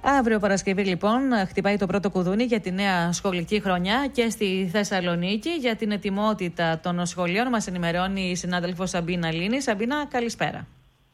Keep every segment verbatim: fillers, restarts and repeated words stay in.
Αύριο Παρασκευή, λοιπόν, χτυπάει το πρώτο κουδούνι για τη νέα σχολική χρονιά και στη Θεσσαλονίκη. Για την ετοιμότητα των σχολείων μας ενημερώνει η συνάδελφος Σαμπίνα Λίνη. Σαμπίνα, καλησπέρα.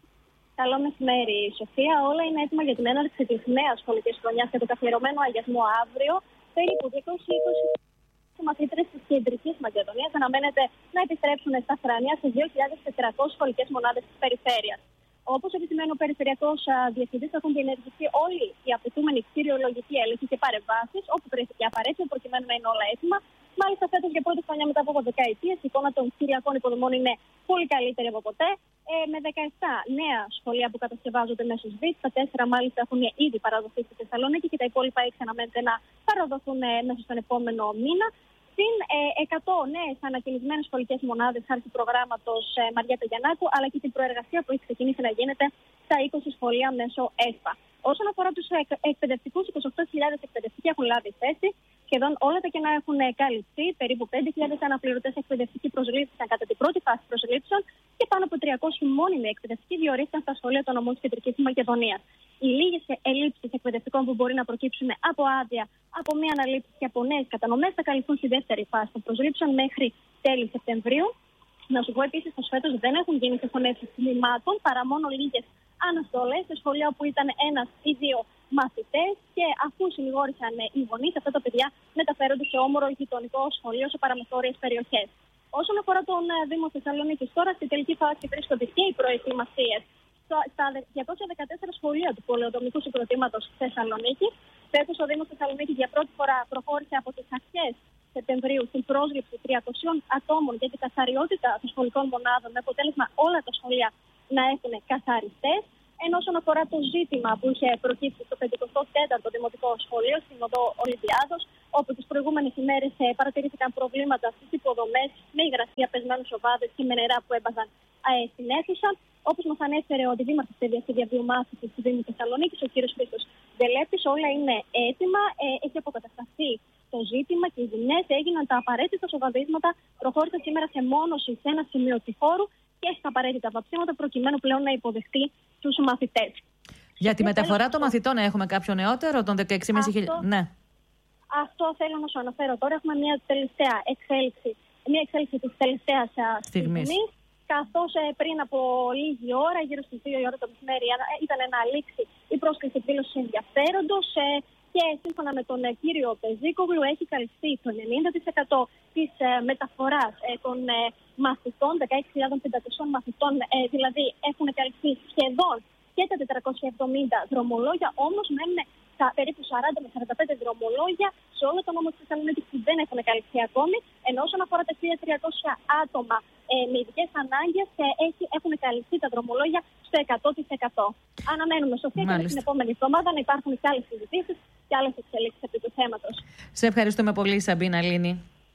Καλό μεσημέρι, Σοφία. Όλα είναι έτοιμα για την έναρξη της νέας σχολικής χρονιάς και το καθιερωμένο αγιασμό αύριο. Περίπου διακόσιοι είκοσι μαθήτρες της Κεντρικής Μακεδονίας αναμένεται να επιστρέψουν στα Θρανία στις δύο χιλιάδες τετρακόσιες σχολικές μονάδες της περιφέρειας. Όπως επισημαίνει ο Περιφερειακός Διευθυντής, έχουν διενεργηθεί όλοι οι απαιτούμενοι κτηριολογικοί έλεγχοι και παρεμβάσεις, όπου βρέθηκε απαραίτητο προκειμένου να είναι όλα έτοιμα. Μάλιστα, φέτος για πρώτη χρονιά μετά από δεκαετίες, η εικόνα των κτηριακών υποδομών είναι πολύ καλύτερη από ποτέ. Ε, με δεκαεπτά νέα σχολεία που κατασκευάζονται μέσω ΣΒΙΤ. Τα τέσσερα μάλιστα έχουν ήδη παραδοθεί στη Θεσσαλονίκη και τα υπόλοιπα έξι αναμένεται να παραδοθούν ε, μέσα στον επόμενο μήνα. Συν ε, εκατό νέες ανακοινισμένες σχολικές μονάδες χάρη του προγράμματος ε, Μαριέτα Γιαννάκου, αλλά και την προεργασία που έχει ξεκινήσει να γίνεται στα είκοσι σχολεία μέσω ΕΣΠΑ. Όσον αφορά τους ε, εκπαιδευτικούς, είκοσι οκτώ χιλιάδες εκπαιδευτικοί έχουν λάβει θέση. Σχεδόν όλα τα κενά έχουν καλυφθεί. Περίπου πέντε χιλιάδες αναπληρωτές εκπαιδευτικοί προσλήφθηκαν κατά την πρώτη φάση προσλήψεων και πάνω από τριακόσιοι μόνιμοι εκπαιδευτικοί διορίστηκαν στα σχολεία των νομών της Κεντρικής Μακεδονίας. Οι λίγες ελλείψεις εκπαιδευτικών που μπορεί να προκύψουν από άδεια, από μία αναλήψη και από νέες κατανομές θα καλυφθούν στη δεύτερη φάση των προσλήψεων μέχρι τέλη Σεπτεμβρίου. Να σου πω επίσης πως φέτος δεν έχουν γίνει συγχωνεύσεις τμήματων παρά μόνο λίγες αναστολές σε σχολεία που ήταν ένας ή δύο μαθητές και αφού συνηγόρησαν οι γονείς, αυτά τα παιδιά μεταφέρονται σε όμορο γειτονικό σχολείο σε παραμεθόριες περιοχές. Όσον αφορά τον Δήμο Θεσσαλονίκης, τώρα στη τελική φάση βρίσκονται και οι προετοιμασίες στα διακόσια δεκατέσσερα σχολεία του πολεοδομικού συγκροτήματος Θεσσαλονίκη. Φέτος ο Δήμος Θεσσαλονίκης για πρώτη φορά προχώρησε από τις αρχές Σεπτεμβρίου στην πρόσληψη τριακοσίων ατόμων για την καθαριότητα των σχολικών μονάδων, με αποτέλεσμα όλα τα σχολεία να έχουν καθαριστές. Ενώ όσον αφορά το ζήτημα που είχε προκύψει στο πενηκοστό τέταρτο Δημοτικό Σχολείο, στην οδό Ολυμπιάδος, όπου τις προηγούμενες ημέρες παρατηρήθηκαν προβλήματα στις υποδομές, με υγρασία, πεσμένους οβάδες και με νερά που έμπαζαν ε, στην αίθουσα. Όπως μας ανέφερε ο Αντιδήμαρχος Παιδείας και Διαβιομάθησης του Δήμου Θεσσαλονίκης, ο κ. Χρήστος Δελέπης, όλα είναι έτοιμα. Ε, έχει αποκατασταθεί το ζήτημα και οι δουλειές έγιναν. Τα απαραίτητα σοβαδίσματα προχώρησαν σήμερα σε μόνωση σε ένα σημείο του χώρου και στα απαραίτητα βαψίματα, προκειμένου πλέον να υποδεχτεί τους μαθητές. Για τη μεταφορά των μαθητών έχουμε κάποιο νεότερο, των δεκαέξι χιλιάδες πεντακόσιοι. Ναι. Αυτό θέλω να σου αναφέρω τώρα. Έχουμε μια τελευταία εξέλιξη, μια εξέλιξη της τελευταίας στιγμής. Καθώς ε, πριν από λίγη ώρα, γύρω στις δύο η ώρα το μεσημέρι, ήταν να λήξει η πρόσκληση εκδήλωσης ενδιαφέροντος ε, και σύμφωνα με τον ε, κύριο Πεζίκογλου έχει καλυφθεί το ενενήντα τοις εκατό της ε, μεταφοράς ε, των ε, μαθητών, δεκαέξι χιλιάδες πεντακόσιοι μαθητών, ε, δηλαδή έχουν καλυφθεί σχεδόν και τα τετρακόσια εβδομήντα δρομολόγια, όμως μένουν τα περίπου σαράντα με σαράντα πέντε δρομολόγια σε όλο το νόμο της Θεσσαλονίκης που δεν έχουν καλυφθεί ακόμη, ενώ όσον αφορά τα χίλια τριακόσια άτομα ε, με ειδικές ανάγκες ε, έχουν καλυφθεί τα δρομολόγια στο εκατό τοις εκατό. Αναμένουμε, Σοφία, και την επόμενη εβδομάδα να υπάρχουν και άλλες συζητήσεις και άλλες εξελίξεις επί του θέματος. Σε ευχαριστούμε πολύ, Σαμπίνα Λίνη.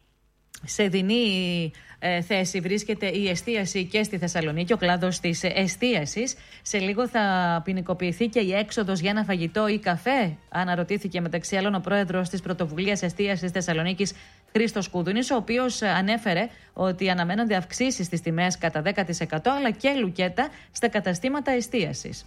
Σε δεινή ε, θέση βρίσκεται η εστίαση και στη Θεσσαλονίκη, ο κλάδος της εστίασης. Σε λίγο θα ποινικοποιηθεί και η έξοδος για ένα φαγητό ή καφέ, αναρωτήθηκε μεταξύ άλλων ο πρόεδρος της Πρωτοβουλίας Εστίασης Θεσσαλονίκης, Χρήστος Κουδούνης, ο οποίος ανέφερε ότι αναμένονται αυξήσεις στις τιμές κατά δέκα τοις εκατό, αλλά και λουκέτα στα καταστήματα εστίασης.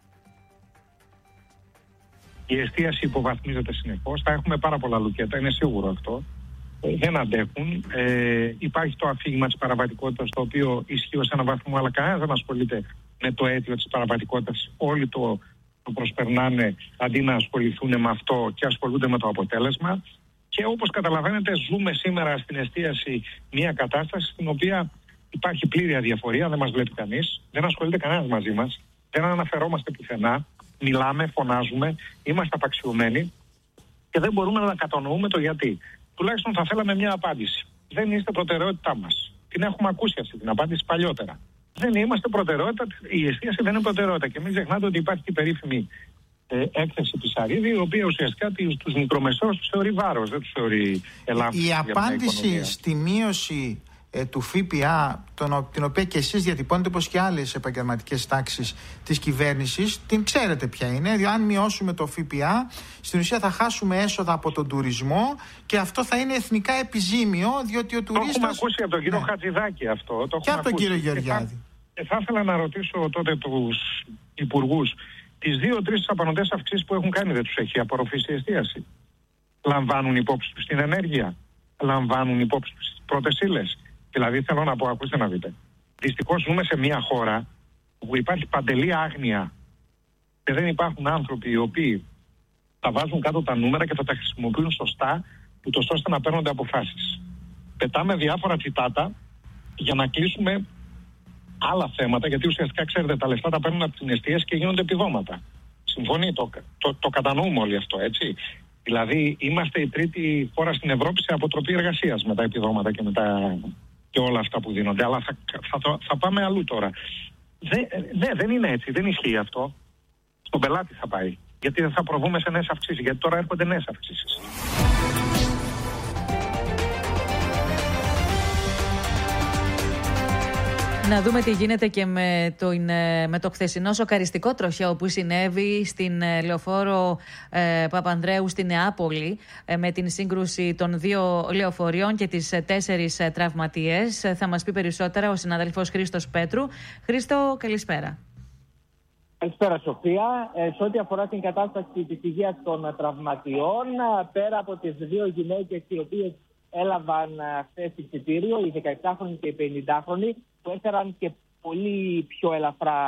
Η εστίαση υποβαθμίζεται συνεχώς. Θα έχουμε πάρα πολλά λουκέτα, είναι σίγουρο αυτό. Δεν αντέχουν. Ε, υπάρχει το αφήγημα της παραβατικότητας, το οποίο ισχύει ως έναν βαθμό, αλλά κανένας δεν ασχολείται με το αίτιο της παραβατικότητας. Όλοι το, το προσπερνάνε αντί να ασχοληθούν με αυτό και ασχολούνται με το αποτέλεσμα. Και όπως καταλαβαίνετε, ζούμε σήμερα στην εστίαση μια κατάσταση στην οποία υπάρχει πλήρη αδιαφορία, δεν μας βλέπει κανείς, δεν ασχολείται κανένας μαζί μας, δεν αναφερόμαστε πουθενά, μιλάμε, φωνάζουμε, είμαστε απαξιωμένοι και δεν μπορούμε να κατανοούμε το γιατί. Τουλάχιστον θα θέλαμε μια απάντηση. Δεν είστε προτεραιότητά μας. Την έχουμε ακούσει αυτή την απάντηση παλιότερα. Δεν είμαστε προτεραιότητα, η εστίαση δεν είναι προτεραιότητα. Και μην ξεχνάτε ότι υπάρχει και η περίφημη ε, έκθεση Πισαρίδη, η οποία ουσιαστικά τους μικρομεσαίους τους θεωρεί βάρος, δεν τους θεωρεί ελάφρυνση. Η απάντηση στη μείωση ε, του ΦΠΑ, τον, την οποία και εσείς διατυπώνετε όπως και άλλες επαγγελματικές τάξεις της κυβέρνησης, την ξέρετε ποια είναι. Διότι αν μειώσουμε το ΦΠΑ, στην ουσία θα χάσουμε έσοδα από τον τουρισμό και αυτό θα είναι εθνικά επιζήμιο, διότι ο τουρίστας... Το έχουμε ακούσει από τον κύριο ναι. Χατζηδάκη αυτό. Το και από τον κύριο Γεωργιάδη. Και θα, και θα ήθελα να ρωτήσω τότε τους υπουργούς, Τις δύο-τρεις απανωτές αυξήσεις που έχουν κάνει δεν τους έχει απορροφήσει η εστίαση? Λαμβάνουν υπόψη τους την ενέργεια? Λαμβάνουν υπόψη τους τις πρώτες ύλες? Δηλαδή θέλω να πω, ακούστε να δείτε. Δυστυχώς ζούμε σε μια χώρα όπου υπάρχει παντελή άγνοια και δεν υπάρχουν άνθρωποι οι οποίοι θα βάζουν κάτω τα νούμερα και θα τα χρησιμοποιούν σωστά, ούτως ώστε να παίρνονται αποφάσεις. Πετάμε διάφορα τσιτάτα για να κλείσουμε άλλα θέματα, γιατί ουσιαστικά ξέρετε τα λεφτά τα παίρνουν από την εστίαση και γίνονται επιδόματα. Συμφωνεί, το, το, το κατανοούμε όλοι αυτό, έτσι. Δηλαδή είμαστε η τρίτη χώρα στην Ευρώπη σε αποτροπή εργασίας με τα επιδόματα και, με τα, και όλα αυτά που δίνονται. Αλλά θα, θα, θα, θα πάμε αλλού τώρα. Δε, ναι, δεν είναι έτσι, δεν ισχύει αυτό. Στον πελάτη θα πάει. Γιατί δεν θα προβούμε σε νέες αυξήσεις, γιατί τώρα έρχονται νέες αυξήσεις. Να δούμε τι γίνεται και με το, με το χθεσινό σοκαριστικό τροχαίο που συνέβη στην λεωφόρο ε, Παπανδρέου στη Νεάπολη ε, με την σύγκρουση των δύο λεωφορείων και τις ε, τέσσερις ε, τραυματίες. Ε, θα μας πει περισσότερα ο συνάδελφος Χρήστος Πέτρου. Χρήστο, καλησπέρα. Καλησπέρα, Σοφία. Ε, σε ό,τι αφορά την κατάσταση της υγείας των τραυματιών, πέρα από τις δύο γυναίκες οι οποίες έλαβαν χθες εισιτήριο, οι δεκαεπτάχρονοι και οι πενηντάχρονοι, που έφεραν και πολύ πιο ελαφρά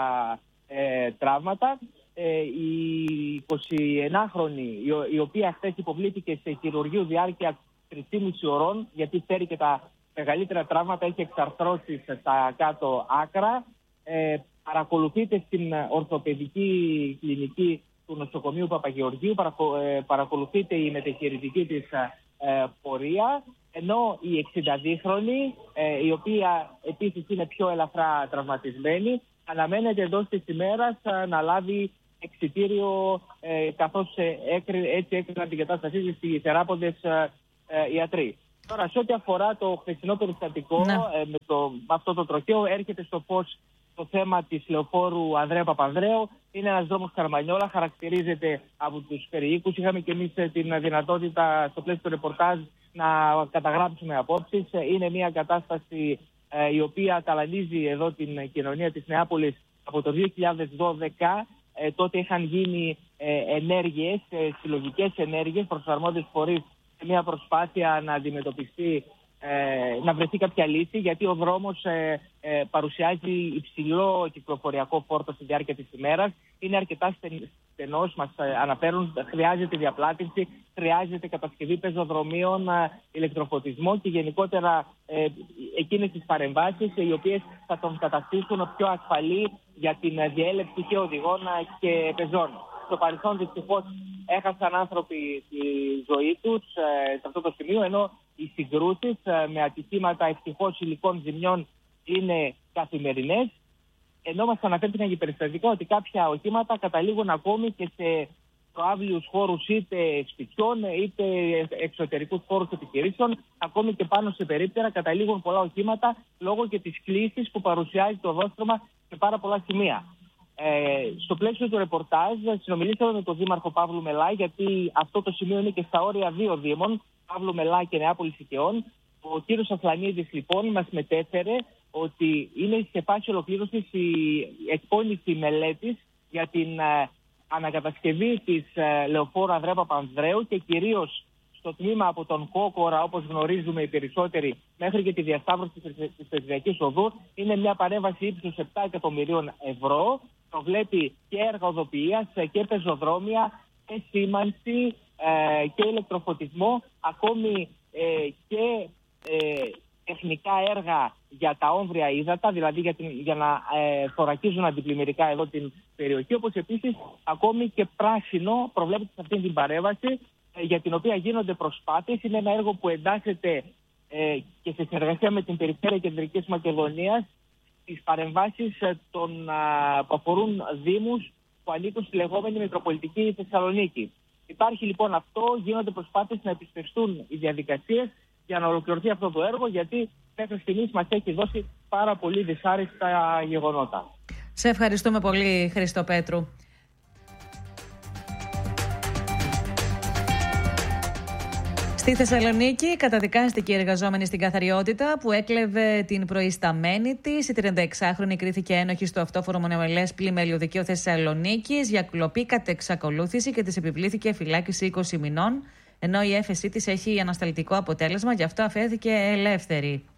ε, τραύματα. Ε, η εικοσιενάχρονη, η, η οποία χθες υποβλήθηκε σε χειρουργείο διάρκεια τρεις και μισή ώρων, γιατί φέρει και τα μεγαλύτερα τραύματα, έχει εξαρθρώσεις στα κάτω άκρα. Ε, παρακολουθείται στην ορθοπαιδική κλινική του νοσοκομείου Παπαγεωργίου, παρακο, ε, παρακολουθείται η μετεχειρητική της ε, πορεία, ενώ η εξηνταδύχρονη, ε, η οποία επίσης είναι πιο ελαφρά τραυματισμένη, αναμένεται εντός της ημέρας ε, να λάβει εξιτήριο, ε, καθώς ε, έκρι, έτσι έκριναν την κατάστασή της οι θεράποντες ε, ε, ιατροί. Τώρα, σε ό,τι αφορά το χθεσινό περιστατικό, ναι. ε, με, το, με αυτό το τροχαίο, έρχεται στο φως το θέμα της λεωφόρου Ανδρέα Παπανδρέου. Είναι ένας δρόμος Καρμανιόλα, χαρακτηρίζεται από τους περιοίκους. Είχαμε και εμείς την δυνατότητα στο πλαίσιο του ρεπορτάζ να καταγράψουμε απόψεις. Είναι μια κατάσταση ε, η οποία ταλανίζει εδώ την κοινωνία της Νεάπολης από το δύο χιλιάδες δώδεκα. Ε, τότε είχαν γίνει ε, ενέργειες, ε, συλλογικές ενέργειες προς αρμόδιους φορείς σε μια προσπάθεια να αντιμετωπιστεί, Ε, να βρεθεί κάποια λύση, γιατί ο δρόμος ε, ε, παρουσιάζει υψηλό κυκλοφοριακό φόρτο στη διάρκεια της ημέρας. Είναι αρκετά στενός, μας ε, αναφέρουν, χρειάζεται διαπλάτηση, χρειάζεται κατασκευή πεζοδρομίων, ε, ηλεκτροφωτισμό και γενικότερα ε, εκείνες τις παρεμβάσεις ε, οι οποίες θα τον καταστήσουν πιο ασφαλή για την ε, διέλευση και οδηγών ε, και πεζών. Στο παρελθόν δυστυχώς έχασαν άνθρωποι τη ζωή τους ε, σε αυτό το σημείο, ενώ οι συγκρούσεις ε, με ατυχήματα ευτυχώς υλικών ζημιών είναι καθημερινές, ενώ μας αναφέρθηκαν και περιστατικά ότι κάποια οχήματα καταλήγουν ακόμη και σε προάβλιους χώρους είτε σπιτιών είτε εξωτερικούς χώρους επιχειρήσεων, ακόμη και πάνω σε περίπτερα καταλήγουν πολλά οχήματα λόγω και της κλίσης που παρουσιάζει το οδόστρωμα σε πάρα πολλά σημεία. Ε, στο πλαίσιο του ρεπορτάζ συνομιλήσαμε με τον Δήμαρχο Παύλου Μελά, γιατί αυτό το σημείο είναι και στα όρια δύο δήμων, Παύλου Μελά και Νεάπολης Οικαιών. Ο κύριος Αφλανίδης λοιπόν μας μετέφερε ότι είναι σε φάση ολοκλήρωσης η εκπόνηση μελέτης για την ε, ανακατασκευή της ε, λεωφόρου Ανδρέα Παπανδρέου και κυρίως στο τμήμα από τον Κόκορα, όπως γνωρίζουμε οι περισσότεροι, μέχρι και τη διασταύρωση της Πεζιακής Οδού. Είναι μια παρέμβαση ύψους επτά εκατομμυρίων ευρώ. Προβλέπει και έργα οδοποιίας και πεζοδρόμια και σήμανση ε, και ηλεκτροφωτισμό, ακόμη ε, και ε, τεχνικά έργα για τα όμβρια ύδατα, δηλαδή για, την, για να ε, θωρακίζουν αντιπλημμυρικά εδώ την περιοχή, όπως επίσης ακόμη και πράσινο προβλέπεται σε αυτή την παρέμβαση, ε, για την οποία γίνονται προσπάθειες. Είναι ένα έργο που εντάσσεται ε, και σε συνεργασία με την Περιφέρεια Κεντρικής Μακεδονίας τις παρεμβάσεις ε, των, α, που αφορούν δήμους που ανήκουν στη λεγόμενη Μητροπολιτική Θεσσαλονίκη. Υπάρχει λοιπόν αυτό, γίνονται προσπάθειες να επισπευστούν οι διαδικασίες για να ολοκληρωθεί αυτό το έργο, γιατί μέχρι στιγμής μας έχει δώσει πάρα πολύ δυσάρεστα γεγονότα. Σε ευχαριστούμε πολύ, Χρήστο Πέτρου. Στη Θεσσαλονίκη καταδικάστηκε η εργαζόμενη στην καθαριότητα που έκλεβε την προϊσταμένη της. Η τριανταεξάχρονη κρίθηκε ένοχη στο αυτόφορο μονομελές πλημμύριο δικείο Θεσσαλονίκης για κλοπή κατ' εξακολούθηση και της επιβλήθηκε φυλάκιση είκοσι μηνών, ενώ η έφεσή της έχει ανασταλτικό αποτέλεσμα, γι' αυτό αφέθηκε ελεύθερη.